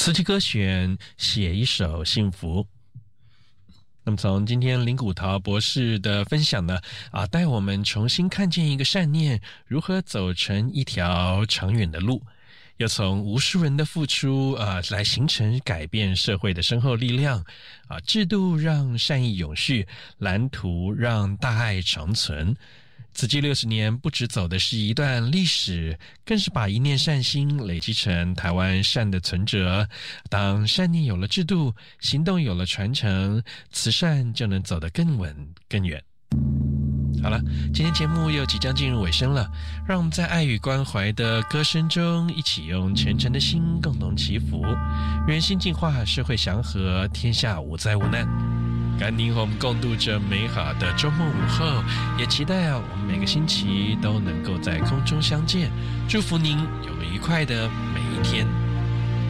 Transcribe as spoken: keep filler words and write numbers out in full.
词曲歌选，写一首幸福。那么从今天林古陶博士的分享呢，啊，带我们重新看见一个善念如何走成一条长远的路，又从无数人的付出啊，来形成改变社会的深厚力量啊，制度让善意永续，蓝图让大爱长存。此际六十年不只走的是一段历史，更是把一念善心累积成台湾善的存折。当善念有了制度，行动有了传承，慈善就能走得更稳更远。好了，今天节目又即将进入尾声了，让我们在爱与关怀的歌声中，一起用虔诚的心共同祈福，愿心净化，社会祥和，天下无灾无难。甘宁和我们共度着美好的周末午后，也期待啊，我们每个星期都能够在空中相见。祝福您有个愉快的每一天。